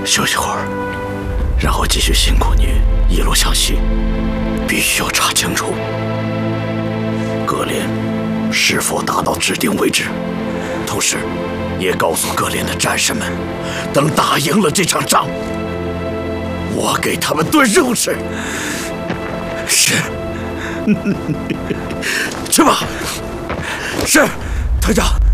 休息会儿，然后继续辛苦你一路向西，必须要查清楚格连是否达到指定位置，同时也告诉格连的战士们，等打赢了这场仗，我给他们炖肉吃。是，去吧。是，团长。